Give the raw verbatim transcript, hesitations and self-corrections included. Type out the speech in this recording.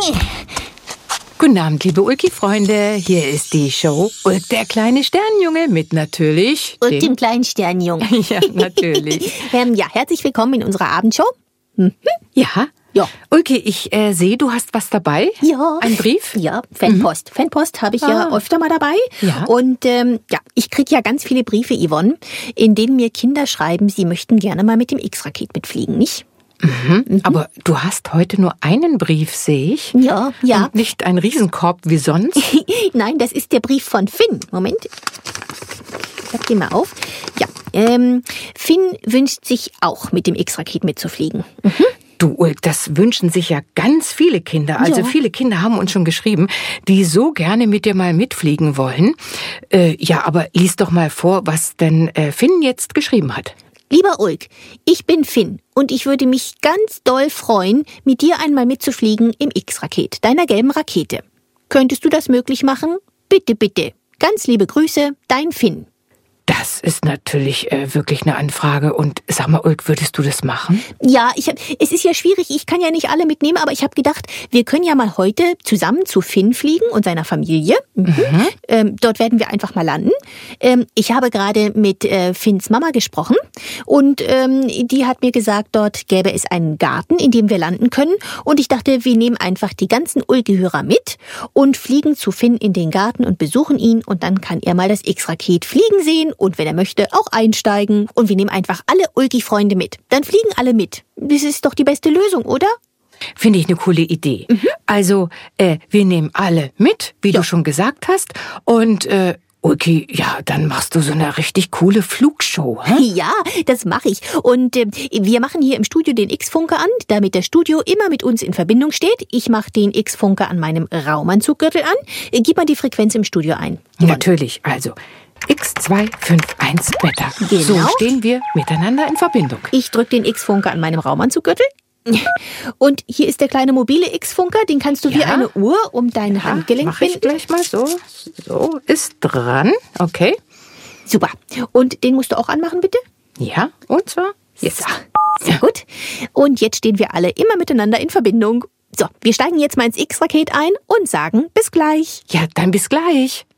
Guten Abend, liebe Ulki-Freunde. Hier ist die Show Ulk, der kleine Sternjunge, mit natürlich... Und dem, dem kleinen Sternjunge. Ja, natürlich. ähm, ja, herzlich willkommen in unserer Abendshow. Mhm. Ja. Ja. Ulki, ich äh, sehe, du hast was dabei. Ja. Ein Brief? Ja, Fanpost. Mhm. Fanpost habe ich ah. ja öfter mal dabei. Ja. Und ähm, ja, ich kriege ja ganz viele Briefe, Yvonne, in denen mir Kinder schreiben, sie möchten gerne mal mit dem X-Raket mitfliegen, nicht? Mhm. Mhm. Aber du hast heute nur einen Brief, sehe ich. Ja, ja. Und nicht einen Riesenkorb wie sonst. Nein, das ist der Brief von Finn. Moment. Ich sag den mal auf. Ja, ähm, Finn wünscht sich auch, mit dem X-Raket mitzufliegen. Mhm. Du, Ulk, das wünschen sich ja ganz viele Kinder. Also ja. viele Kinder haben uns schon geschrieben, die so gerne mit dir mal mitfliegen wollen. Äh, ja, aber lies doch mal vor, was denn äh, Finn jetzt geschrieben hat. Lieber Ulk, ich bin Finn und ich würde mich ganz doll freuen, mit dir einmal mitzufliegen im X-Raket, deiner gelben Rakete. Könntest du das möglich machen? Bitte, bitte. Ganz liebe Grüße, dein Finn. Das ist natürlich äh, wirklich eine Anfrage. Und sag mal, Ulk, würdest du das machen? Ja, ich hab, es ist ja schwierig, ich kann ja nicht alle mitnehmen, aber ich habe gedacht, wir können ja mal heute zusammen zu Finn fliegen und seiner Familie. Mhm. Mhm. Ähm, dort werden wir einfach mal landen. Ähm, ich habe gerade mit äh, Finns Mama gesprochen und ähm, die hat mir gesagt, dort gäbe es einen Garten, in dem wir landen können. Und ich dachte, wir nehmen einfach die ganzen Ulki-Hörer mit und fliegen zu Finn in den Garten und besuchen ihn. Und dann kann er mal das X-Raket fliegen sehen. Und wenn er möchte, auch einsteigen. Und wir nehmen einfach alle Ulki-Freunde mit. Dann fliegen alle mit. Das ist doch die beste Lösung, oder? Finde ich eine coole Idee. Mhm. Also, äh, wir nehmen alle mit, wie ja. du schon gesagt hast. Und, äh, Ulki, ja, dann machst du so eine richtig coole Flugshow, hä? Ja, das mache ich. Und äh, wir machen hier im Studio den X-Funker an, damit das Studio immer mit uns in Verbindung steht. Ich mache den X-Funker an meinem Raumanzuggürtel an. Äh, gib mal die Frequenz im Studio ein. Natürlich, also... X zwei fünf eins Beta. Genau. So stehen wir miteinander in Verbindung. Ich drücke den X-Funker an meinem Raumanzuggürtel. Und hier ist der kleine mobile X-Funker. Den kannst du ja. wie eine Uhr um dein ja, Handgelenk mach ich binden. Gleich mal so. So, ist dran. Okay. Super. Und den musst du auch anmachen, bitte? Ja, und zwar jetzt. So. Sehr gut. Und jetzt stehen wir alle immer miteinander in Verbindung. So, wir steigen jetzt mal ins X-Raket ein und sagen bis gleich. Ja, dann bis gleich.